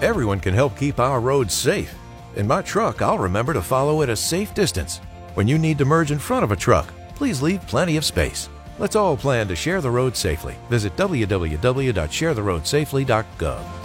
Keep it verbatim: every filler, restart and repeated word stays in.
Everyone can help keep our roads safe. In my truck, I'll remember to follow at a safe distance. When you need to merge in front of a truck, please leave plenty of space. Let's all plan to share the road safely. Visit w w w dot share the road safely dot gov.